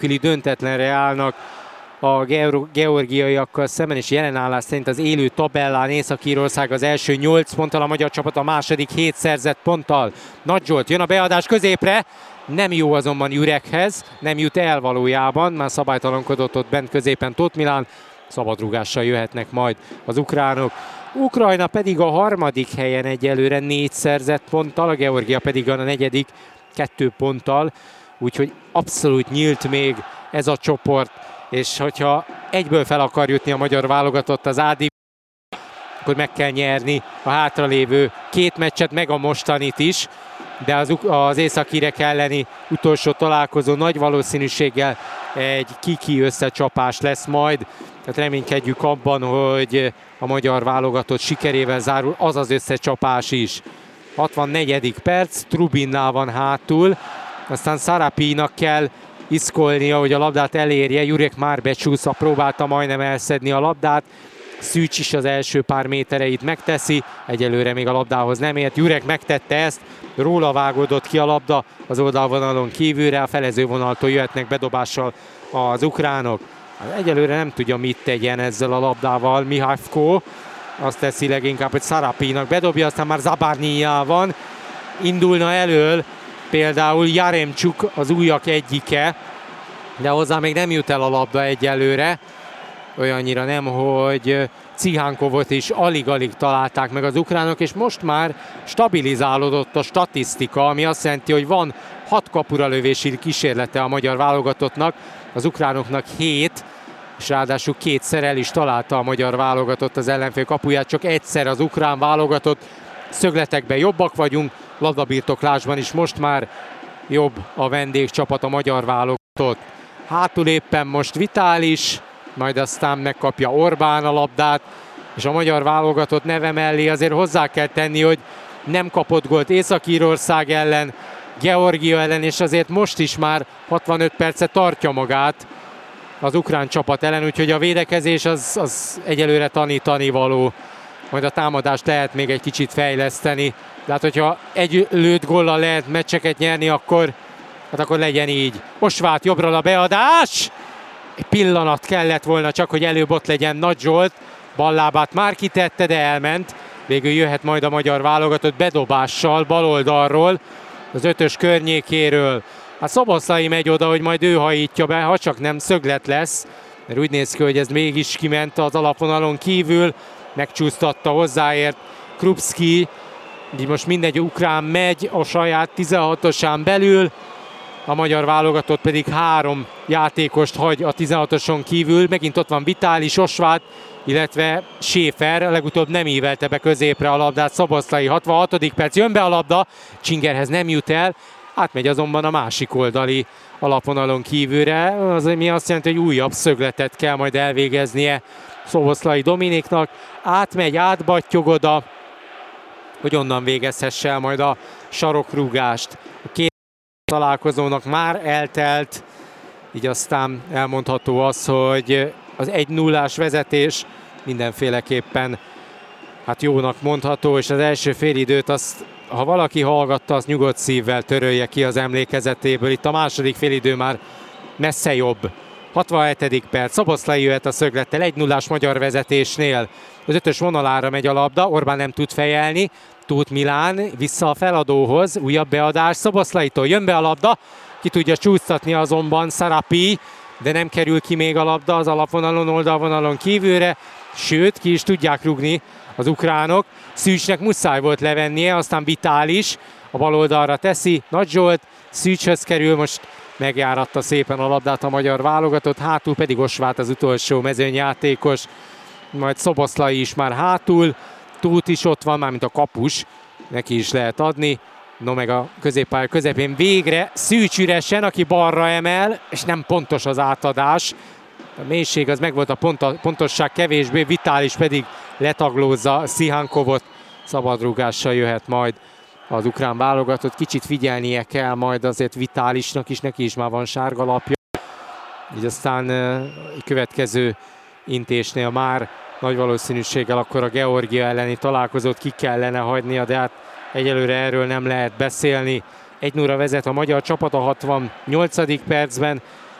döntetlenre állnak a georgiaiakkal szemben, és jelen állás szerint az élő tabellán Észak-Írország az első 8 ponttal, a magyar csapat a második 7 szerzett ponttal. Nagy Zsolt jön a beadás középre, nem jó azonban Jurekhez, nem jut el valójában, már szabálytalankodott ott bent középen Tóth Milán, szabadrúgással jöhetnek majd az ukránok. Ukrajna pedig a harmadik helyen egyelőre 4 szerzett ponttal, a Georgia pedig a negyedik 2 ponttal, úgyhogy abszolút nyílt még ez a csoport, és hogyha egyből fel akar jutni a magyar válogatott az AD, akkor meg kell nyerni a hátralévő 2 meccset, meg a mostanit is, de az északírek elleni utolsó találkozó nagy valószínűséggel egy kiki összecsapás lesz majd. Tehát reménykedjük abban, hogy a magyar válogatott sikerével zárul az az összecsapás is. 64. perc, Trubinnál van hátul, aztán Sarapijnak kell iszkolnia, hogy a labdát elérje. Jurek már becsúszva próbálta majdnem elszedni a labdát. Szűcs is az első pár métereit megteszi, egyelőre még a labdához nem ért. Jurek megtette ezt, róla vágódott ki a labda az oldalvonalon kívülre, a felezővonaltól jöhetnek bedobással az ukránok. Egyelőre nem tudja, mit tegyen ezzel a labdával Mihajfko. Azt teszi leginkább, hogy Sarapijnak bedobja, aztán már Zabarnyija van. Indulna elől például Jaremcsuk, az újak egyike, de hozzá még nem jut el a labda egyelőre. Olyannyira nem, hogy Cihánkovot is alig-alig találták meg az ukránok, és most már stabilizálódott a statisztika, ami azt jelenti, hogy van 6 kapura lövési kísérlete a magyar válogatottnak, az ukránoknak 7, és ráadásul 2-szer el is találta a magyar válogatott az ellenfél kapuját, csak egyszer az ukrán válogatott. Szögletekben jobbak vagyunk, labdabirtoklásban is most már jobb a vendégcsapat, a magyar válogatott. Hátul éppen most Vitális, majd aztán megkapja Orbán a labdát, és a magyar válogatott neve mellé azért hozzá kell tenni, hogy nem kapott gólt Észak-Írország ellen, Georgia ellen, és azért most is már 65 percet tartja magát az ukrán csapat ellen, úgyhogy a védekezés az egyelőre tanítani való. Majd a támadást lehet még egy kicsit fejleszteni, de hát hogyha egy lőtt góllal lehet meccseket nyerni, akkor legyen így. Osváth jobbról a beadás! Egy pillanat kellett volna csak, hogy előbb ott legyen Nagy Zsolt. Ballábát már kitette, de elment. Végül jöhet majd a magyar válogatott bedobással baloldalról, az 5-ös környékéről. Hát Szoboszlai megy oda, hogy majd ő hajítja be, ha csak nem szöglet lesz. Mert úgy néz ki, hogy ez mégis kiment az alapvonalon kívül. Megcsúsztatta, hozzáért Krupski. Így most mindegy ukrán megy a saját 16-osán belül. A magyar válogatott pedig 3 játékost hagy a 16-oson kívül. Megint ott van Vitális, Osváth, illetve Schäfer. Legutóbb nem ívelte be középre a labdát Szoboszlai. 66. perc, jön be a labda, Csingerhez nem jut el. Átmegy azonban a másik oldali alapvonalon kívülre. Az, ami azt jelenti, hogy újabb szögletet kell majd elvégeznie Szoboszlai Dominiknak. Átmegy, átbattyog oda, hogy onnan végezhesse el majd a sarokrúgást. A két találkozónak már eltelt, így aztán elmondható az, hogy az 1-0-ás vezetés mindenféleképpen hát jónak mondható, és az első félidőt azt, ha valaki hallgatta, azt nyugodt szívvel törölje ki az emlékezetéből. Itt a második félidő már messze jobb. 67. perc, Szoboszlai jöhet a szöglettel 1-0-ás magyar vezetésnél. Az 5-ös vonalára megy a labda, Orbán nem tud fejelni, Tóth Milán vissza a feladóhoz, újabb beadás Szoboszlaitól, jön be a labda, ki tudja csúsztatni azonban Sarapij, de nem kerül ki még a labda az alapvonalon, oldalvonalon kívülre, sőt ki is tudják rúgni az ukránok. Szűcsnek muszáj volt levennie, aztán Vitális a bal oldalra teszi, Nagy Zsolt, Szűcshöz kerül, most megjáratta szépen a labdát a magyar válogatott, hátul pedig Osváth az utolsó mezőnyjátékos, majd Szoboszlai is már hátul, Tóth is ott van, mármint a kapus, neki is lehet adni. No, meg a középpálya közepén végre Szűcs üresen, aki balra emel, és nem pontos az átadás. A mélység az megvolt, a pontosság kevésbé, Vitális pedig letaglózza Cihánkovot. Szabadrúgással jöhet majd az ukrán válogatott. Kicsit figyelnie kell majd azért Vitálisnak is, neki is már van sárga lapja. Így aztán következő intésnél már nagy valószínűséggel akkor a Georgia elleni találkozót ki kellene hagynia, de hát egyelőre erről nem lehet beszélni. 1-0-ra vezet a magyar csapat a 68. percben.